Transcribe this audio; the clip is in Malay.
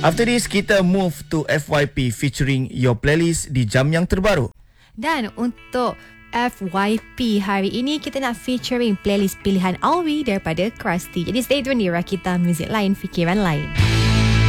After this, kita move to FYP featuring your playlist di jam yang terbaru. Dan untuk FYP hari ini, kita nak featuring playlist pilihan Alwi daripada Krusty. Jadi stay tune di Rakita Music Lain, Fikiran Lain.